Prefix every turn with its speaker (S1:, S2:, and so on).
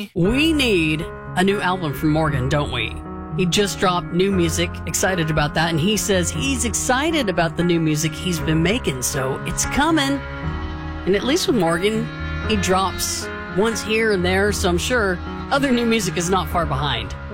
S1: We need a new album from Morgan, don't we? He just dropped new music, excited about that, and he says he's excited about the new music he's been making, so it's coming. And at least with Morgan, he drops once here and there, so I'm sure other new music is not far behind.